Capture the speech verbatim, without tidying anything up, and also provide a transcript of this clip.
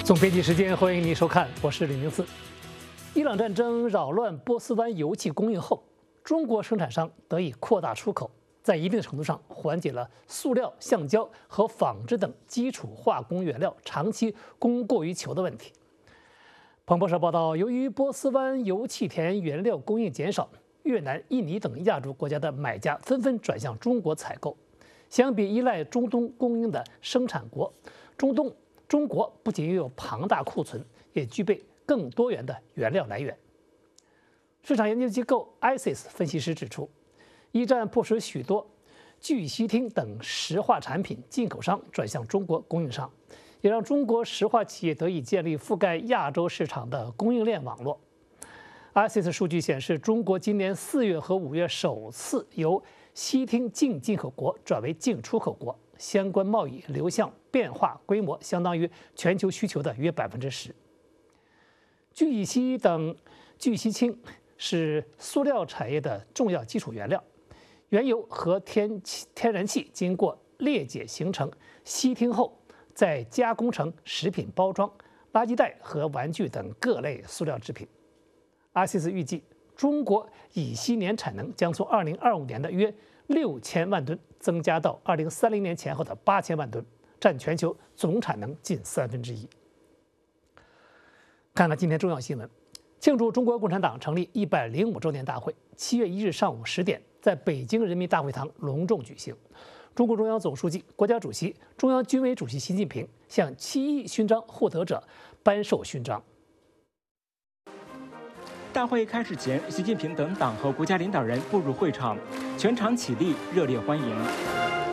总编辑时间，欢迎您收看，我是李明四。伊朗战争扰乱波斯湾油气供应后，中国生产商得以扩大出口，在一定程度上缓解了塑料、橡胶和纺织等基础化工原料长期供过于求的问题。彭博社报道，由于波斯湾油气田原料供应减少，越南、印尼等亚洲国家的买家纷纷转向中国采购。相比依赖中东供应的生产国，中东中国不仅拥有庞大库存，也具备更多元的原料来源。市场研究机构 I C I S 分析师指出，一战迫使许多聚烯烃等石化产品进口商转向中国供应商，也让中国石化企业得以建立覆盖亚洲市场的供应链网络。I C I S 数据显示，中国今年四月和五月首次由烯烃净进口国转为净出口国，相关贸易流向变化规模相当于全球需求的约百分之十。聚乙烯等聚烯烃是塑料产业的重要基础原料，原油和天天然气经过裂解形成烯烃后，再加工成食品包装、垃圾袋和玩具等各类塑料制品。I C I S 预计，中国乙烯年产能将从二零二五年的约六千万吨增加到二零三零年前后的八千万吨，占全球总产能近三分之一。看看今天重要新闻，庆祝中国共产党成立一百零五周年大会，七月一日上午十点，在北京人民大会堂隆重举行。中共中央总书记、国家主席、中央军委主席习近平向七一勋章获得者颁授勋章。 大会开始前，习近平等党和国家领导人步入会场，全场起立热烈欢迎。